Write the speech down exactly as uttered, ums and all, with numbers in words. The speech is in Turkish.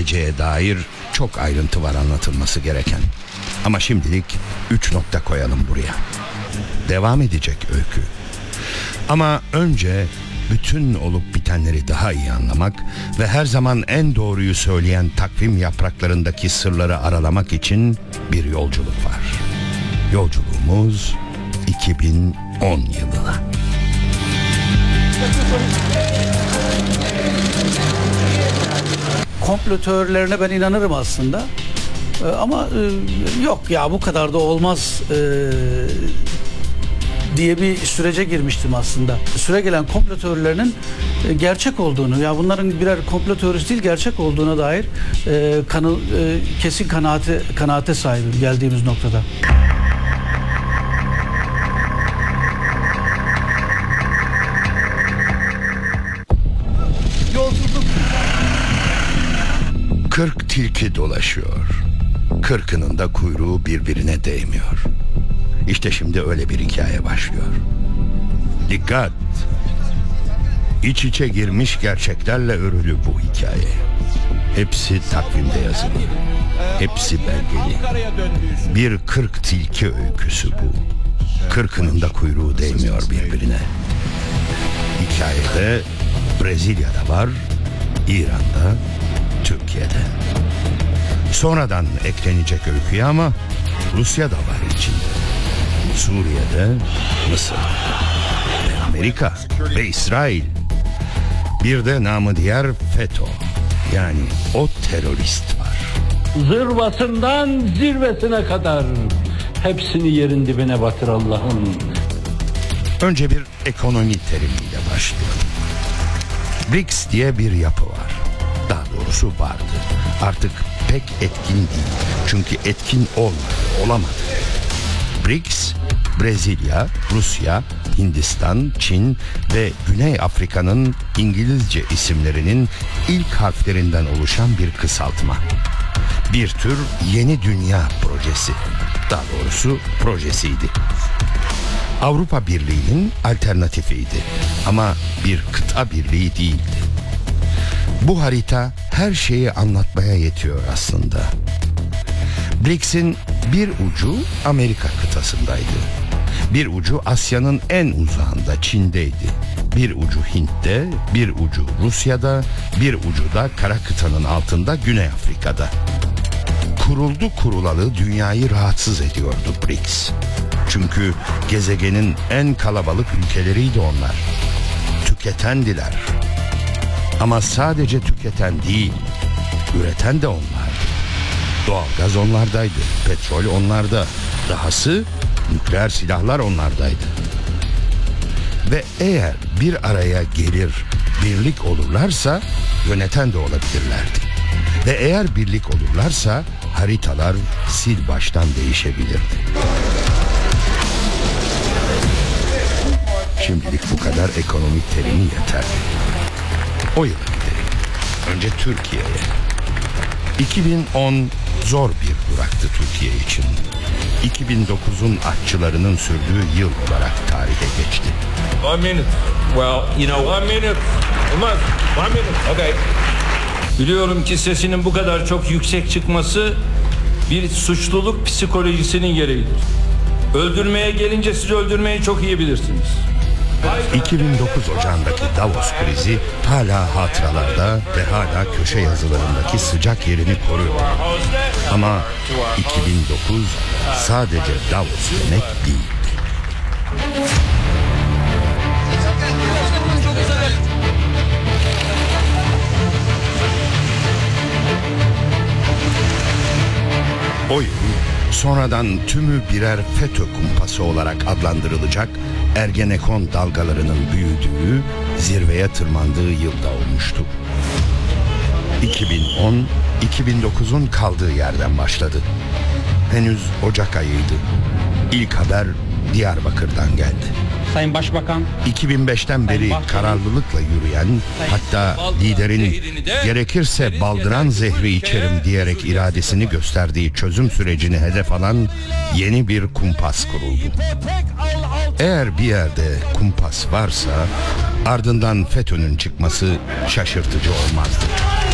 geleceğe dair çok ayrıntı var anlatılması gereken. Ama şimdilik üç nokta koyalım buraya. Devam edecek öykü. Ama önce bütün olup bitenleri daha iyi anlamak ve her zaman en doğruyu söyleyen takvim yapraklarındaki sırları aralamak için bir yolculuk var. Yolculuğumuz iki bin on yılına. Komplo teorilerine ben inanırım aslında. Ee, ama e, yok ya bu kadar da olmaz e, diye bir sürece girmiştim aslında. Süregelen komplo teorilerinin e, gerçek olduğunu, ya bunların birer komplo teorisi değil gerçek olduğuna dair e, kanı, e, kesin kanaate, kanaate sahibim geldiğimiz noktada. Kırk tilki dolaşıyor. Kırkının da kuyruğu birbirine değmiyor. İşte şimdi öyle bir hikaye başlıyor. Dikkat! İç içe girmiş gerçeklerle örülü bu hikaye. Hepsi takvimde yazılı. Hepsi belgeli. Bir kırk tilki öyküsü bu. Kırkının da kuyruğu değmiyor birbirine. Hikayede Brezilya'da var, İran'da, Türkiye'de. Sonradan eklenecek öyküye ama Rusya'da var içinde. Suriye'de, Mısır, ve Amerika ve İsrail. Bir de namı diğer FETÖ, yani o terörist var. Zırvasından zirvesine kadar hepsini yerin dibine batır Allah'ım. Önce bir ekonomi terimiyle başlayalım. B R I C S diye bir yapı var. Daha doğrusu vardı. Artık pek etkin değil. Çünkü etkin olmadı, olamadı. B R I C S, Brezilya, Rusya, Hindistan, Çin ve Güney Afrika'nın İngilizce isimlerinin ilk harflerinden oluşan bir kısaltma. Bir tür yeni dünya projesi. Daha doğrusu projesiydi. Avrupa Birliği'nin alternatifiydi. Ama bir kıta birliği değildi. Bu harita her şeyi anlatmaya yetiyor aslında. B R I C S'in bir ucu Amerika kıtasındaydı. Bir ucu Asya'nın en uzağında Çin'deydi. Bir ucu Hint'te, bir ucu Rusya'da, bir ucu da kara kıtanın altında Güney Afrika'da. Kuruldu kurulalı dünyayı rahatsız ediyordu B R I C S. Çünkü gezegenin en kalabalık ülkeleriydi onlar. Tüketendiler. Ama sadece tüketen değil, üreten de onlardı. Doğalgaz onlardaydı, petrol onlarda, dahası nükleer silahlar onlardaydı. Ve eğer bir araya gelir, birlik olurlarsa yöneten de olabilirlerdi. Ve eğer birlik olurlarsa haritalar sil baştan değişebilirdi. Şimdilik bu kadar ekonomik terimi yeterli. O yıla gidelim. Önce Türkiye'ye. iki bin on zor bir duraktı Türkiye için. iki bin dokuzun artçılarının sürdüğü yıl olarak tarihe geçti. One minute. Well, you know, one minute. Olmaz. One minute. Okay. Biliyorum ki sesinin bu kadar çok yüksek çıkması bir suçluluk psikolojisinin gereğidir. Öldürmeye gelince siz öldürmeyi çok iyi bilirsiniz. iki bin dokuz Ocağı'ndaki Davos krizi hala hatıralarda ve hala köşe yazılarındaki sıcak yerini koruyor. Ama iki bin dokuz sadece Davos demek değil. O yıl sonradan tümü birer FETÖ kumpası olarak adlandırılacak Ergenekon dalgalarının büyüdüğü, zirveye tırmandığı yılda olmuştu. iki bin on, iki bin dokuzun kaldığı yerden başladı. Henüz Ocak ayıydı. İlk haber Diyarbakır'dan geldi. Sayın Başbakan, iki bin beşten beri kararlılıkla yürüyen, hatta liderin gerekirse baldıran zehri içerim diyerek iradesini gösterdiği çözüm sürecini hedef alan yeni bir kumpas kuruldu. Eğer bir yerde kumpas varsa ardından FETÖ'nün çıkması şaşırtıcı olmazdı.